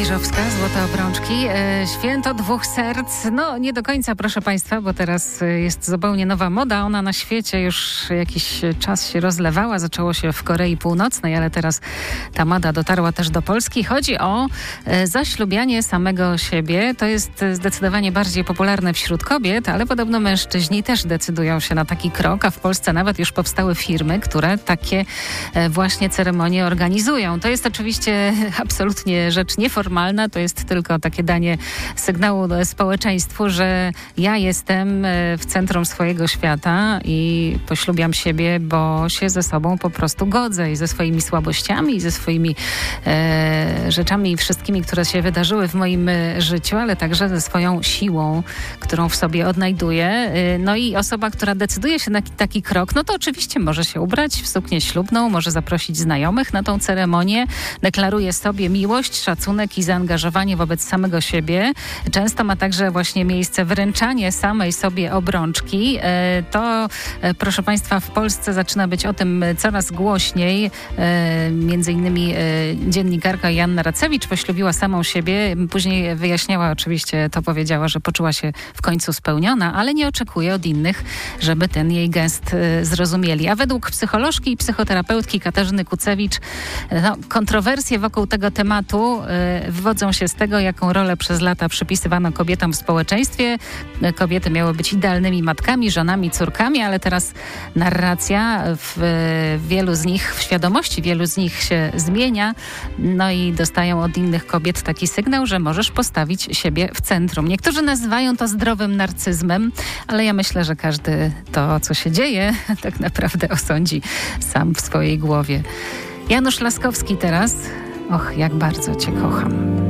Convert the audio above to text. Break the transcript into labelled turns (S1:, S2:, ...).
S1: Giżowska, Złote obrączki. Święto dwóch serc. No nie do końca, proszę Państwa, bo teraz jest zupełnie nowa moda. Ona na świecie już jakiś czas się rozlewała. Zaczęło się w Korei Północnej, ale teraz ta moda dotarła też do Polski. Chodzi o zaślubianie samego siebie. To jest zdecydowanie bardziej popularne wśród kobiet, ale podobno mężczyźni też decydują się na taki krok, a w Polsce nawet już powstały firmy, które takie właśnie ceremonie organizują. To jest oczywiście absolutnie rzecz nieformalna, to jest tylko takie danie sygnału społeczeństwu, że ja jestem w centrum swojego świata i poślubiam siebie, bo się ze sobą po prostu godzę i ze swoimi słabościami, i ze swoimi rzeczami i wszystkimi, które się wydarzyły w moim życiu, ale także ze swoją siłą, którą w sobie odnajduję. No i osoba, która decyduje się na taki krok, no to oczywiście może się ubrać w suknię ślubną, może zaprosić znajomych na tą ceremonię, deklaruje sobie miłość, szacunek i zaangażowanie wobec samego siebie. Często ma także właśnie miejsce wręczanie samej sobie obrączki. To, proszę Państwa, w Polsce zaczyna być o tym coraz głośniej. Między innymi dziennikarka Joanna Racewicz poślubiła samą siebie. Później wyjaśniała, oczywiście to powiedziała, że poczuła się w końcu spełniona, ale nie oczekuje od innych, żeby ten jej gest zrozumieli. A według psycholożki i psychoterapeutki Katarzyny Kucewicz kontrowersje wokół tego tematu wywodzą się z tego, jaką rolę przez lata przypisywano kobietom w społeczeństwie. Kobiety miały być idealnymi matkami, żonami, córkami, ale teraz narracja w wielu z nich, w świadomości wielu z nich się zmienia. No i dostają od innych kobiet taki sygnał, że możesz postawić siebie w centrum. Niektórzy nazywają to zdrowym narcyzmem, ale ja myślę, że każdy to, co się dzieje, tak naprawdę osądzi sam w swojej głowie. Janusz Laskowski teraz. Och, jak bardzo Cię kocham.